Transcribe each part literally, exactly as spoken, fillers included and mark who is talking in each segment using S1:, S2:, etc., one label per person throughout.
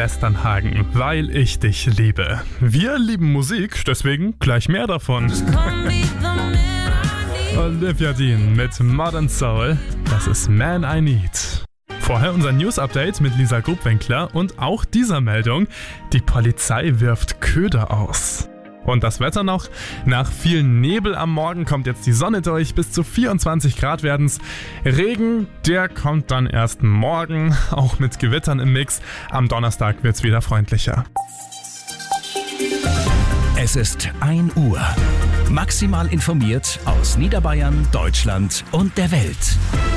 S1: Westernhagen, weil ich dich liebe. Wir lieben Musik, deswegen gleich mehr davon. Olivia Dean mit Modern Soul, das ist Man I Need. Vorher unser News-Update mit Lisa Grubwinkler und auch dieser Meldung, die Polizei wirft Köder aus. Und das Wetter noch, nach viel Nebel am Morgen kommt jetzt die Sonne durch, bis zu vierundzwanzig Grad werden's. Regen, der kommt dann erst morgen, auch mit Gewittern im Mix. Am Donnerstag wird's wieder freundlicher.
S2: Es ist ein Uhr. Maximal informiert aus Niederbayern, Deutschland und der Welt.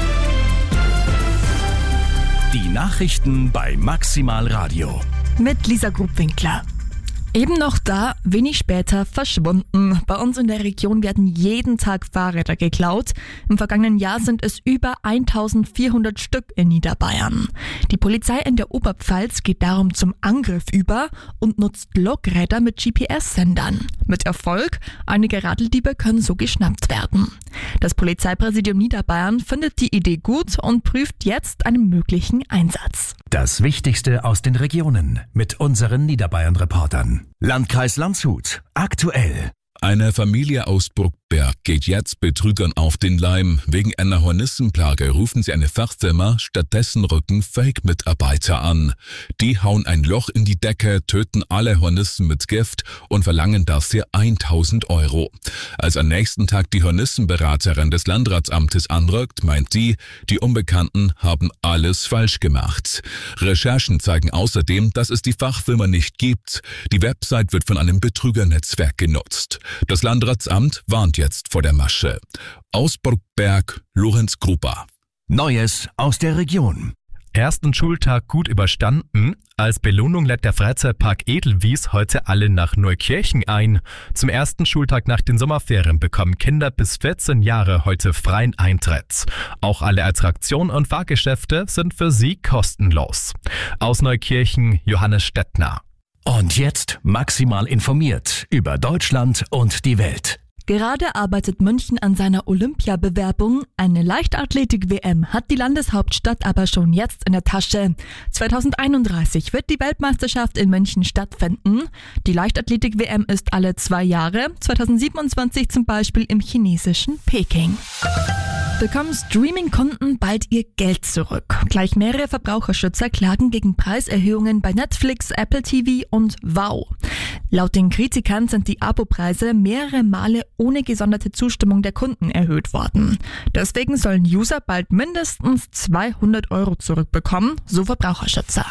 S2: Die Nachrichten bei Maximal Radio.
S3: Mit Lisa Grubwinkler. Eben noch da, wenig später verschwunden. Bei uns in der Region werden jeden Tag Fahrräder geklaut. Im vergangenen Jahr sind es über eintausendvierhundert Stück in Niederbayern. Die Polizei in der Oberpfalz geht darum zum Angriff über und nutzt Lokräder mit G P S-Sendern. Mit Erfolg, einige Radeldiebe können so geschnappt werden. Das Polizeipräsidium Niederbayern findet die Idee gut und prüft jetzt einen möglichen Einsatz.
S2: Das Wichtigste aus den Regionen mit unseren Niederbayern-Reportern. Landkreis Landshut. Aktuell.
S4: Eine Familie aus Bruckberg geht jetzt Betrügern auf den Leim. Wegen einer Hornissenplage rufen sie eine Fachfirma, stattdessen rücken Fake-Mitarbeiter an. Die hauen ein Loch in die Decke, töten alle Hornissen mit Gift und verlangen dafür tausend Euro. Als am nächsten Tag die Hornissenberaterin des Landratsamtes anrückt, meint sie, die Unbekannten haben alles falsch gemacht. Recherchen zeigen außerdem, dass es die Fachfirma nicht gibt. Die Website wird von einem Betrügernetzwerk genutzt. Das Landratsamt warnt jetzt vor der Masche. Aus Bruckberg, Lorenz Gruber.
S2: Neues aus der Region.
S5: Ersten Schultag gut überstanden. Als Belohnung lädt der Freizeitpark Edelwies heute alle nach Neukirchen ein. Zum ersten Schultag nach den Sommerferien bekommen Kinder bis vierzehn Jahre heute freien Eintritt. Auch alle Attraktionen und Fahrgeschäfte sind für sie kostenlos. Aus Neukirchen, Johannes Stettner.
S2: Und jetzt maximal informiert über Deutschland und die Welt.
S3: Gerade arbeitet München an seiner Olympiabewerbung. Eine Leichtathletik-W M hat die Landeshauptstadt aber schon jetzt in der Tasche. zweitausendeinunddreißig wird die Weltmeisterschaft in München stattfinden. Die Leichtathletik-W M ist alle zwei Jahre, zweitausendsiebenundzwanzig zum Beispiel im chinesischen Peking. Bekommen Streaming-Kunden bald ihr Geld zurück. Gleich mehrere Verbraucherschützer klagen gegen Preiserhöhungen bei Netflix, Apple T V und Wow. Laut den Kritikern sind die Abopreise mehrere Male ohne gesonderte Zustimmung der Kunden erhöht worden. Deswegen sollen User bald mindestens zweihundert Euro zurückbekommen, so Verbraucherschützer.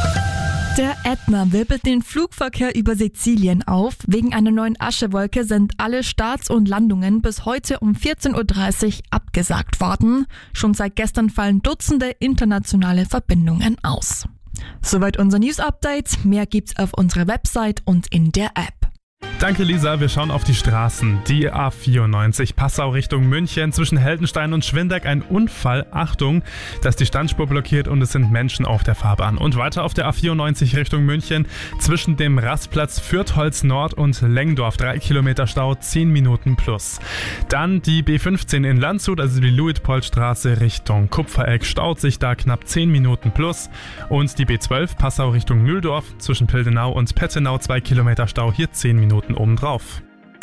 S3: Der Ätna wirbelt den Flugverkehr über Sizilien auf. Wegen einer neuen Aschewolke sind alle Starts und Landungen bis heute um vierzehn Uhr dreißig abgesagt worden. Schon seit gestern fallen Dutzende internationale Verbindungen aus. Soweit unser News-Update. Mehr gibt's auf unserer Website und in der App.
S1: Danke Lisa, wir schauen auf die Straßen. Die A vierundneunzig Passau Richtung München, zwischen Heldenstein und Schwindeck ein Unfall. Achtung, dass die Standspur blockiert und es sind Menschen auf der Fahrbahn. Und weiter auf der A vierundneunzig Richtung München, zwischen dem Rastplatz Fürtholz Nord und Lengdorf, drei Kilometer Stau, zehn Minuten plus. Dann die B fünfzehn in Landshut, also die Luitpoldstraße Richtung Kupfereck, staut sich da knapp zehn Minuten plus. Und die B zwölf Passau Richtung Mühldorf, zwischen Pildenau und Pettenau, zwei Kilometer Stau, hier zehn Minuten obendrauf.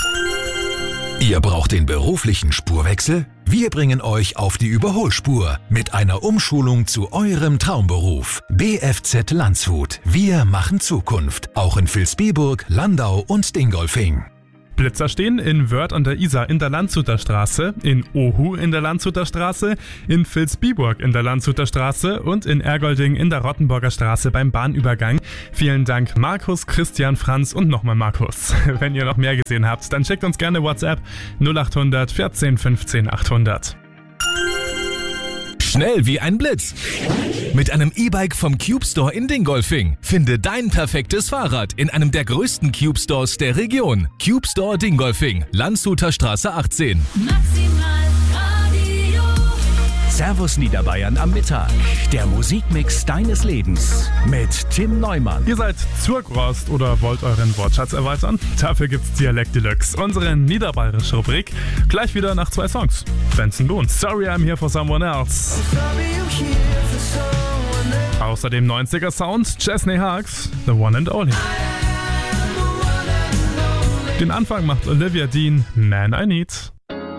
S6: Ihr braucht den beruflichen Spurwechsel? Wir bringen euch auf die Überholspur mit einer Umschulung zu eurem Traumberuf. B F Z Landshut. Wir machen Zukunft. Auch in Vilsbiburg, Landau und Dingolfing.
S1: Blitzer stehen in Wörth an der Isar in der Landshuter Straße, in Ohu in der Landshuter Straße, in Vilsbiburg in der Landshuter Straße und in Ergolding in der Rottenburger Straße beim Bahnübergang. Vielen Dank Markus, Christian, Franz und nochmal Markus. Wenn ihr noch mehr gesehen habt, dann schickt uns gerne WhatsApp null achthundert vierzehn fünfzehn achthundert.
S7: Schnell wie ein Blitz. Mit einem E-Bike vom Cube Store in Dingolfing. Finde dein perfektes Fahrrad in einem der größten Cube Stores der Region. Cube Store Dingolfing, Landshuter Straße achtzehn.
S2: Maximal Radio. Servus Niederbayern am Mittag. Der Musikmix deines Lebens mit Tim Neumann.
S1: Ihr seid Zurgrost oder wollt euren Wortschatz erweitern? Dafür gibt's Dialekt Deluxe, unsere niederbayerische Rubrik. Gleich wieder nach zwei Songs. Benson Boone, Sorry I'm Here for Someone Else. Außerdem neunziger Sounds, Chesney Hawkes, The One and Only. Den Anfang macht Olivia Dean, Man I Need.